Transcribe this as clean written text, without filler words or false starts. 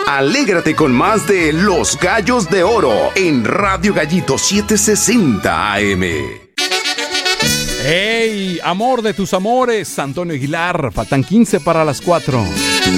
Alégrate con más de Los Gallos de Oro en Radio Gallito 760 AM. ¡Hey! Amor de tus amores, Antonio Aguilar. Faltan 15 para las 4.